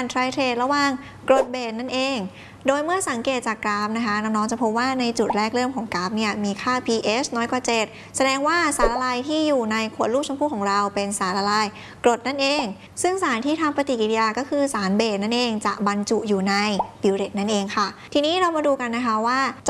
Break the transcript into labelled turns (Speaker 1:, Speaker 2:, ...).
Speaker 1: การไทรเทรดระหว่างกรดเบสนั่นเองโดยเมื่อสังเกตจากกราฟนะคะน้องๆจะพบว่าในจุดแรกเริ่มของกราฟเนี่ยมีค่า pH น้อยกว่า 7 แสดงว่าสารละลายที่อยู่ในขวดลูกชมพู่ของเราเป็นสารละลายกรดนั่นเองซึ่งสารที่ทำปฏิกิริยาก็คือสารเบสนั่นเองจะบรรจุอยู่ในบิวเรตนั่นเองค่ะทีนี้เรามาดูกันนะคะว่า